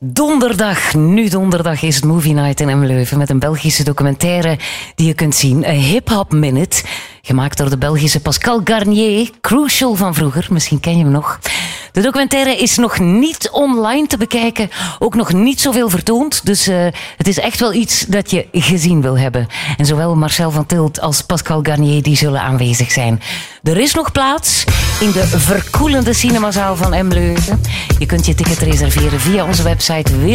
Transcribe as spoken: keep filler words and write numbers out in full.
Donderdag, nu donderdag is het Movie Night in M Leuven met een Belgische documentaire die je kunt zien. Een hip-hop minute, gemaakt door de Belgische Pascal Garnier, Crucial van vroeger, misschien ken je hem nog. De documentaire is nog niet online te bekijken, ook nog niet zoveel vertoond, dus uh, het is echt wel iets dat je gezien wil hebben. En zowel Marcel van Tilt als Pascal Garnier die zullen aanwezig zijn. Er is nog plaats in de verkoelende cinemazaal van M Leuven. Je kunt je ticket reserveren via onze website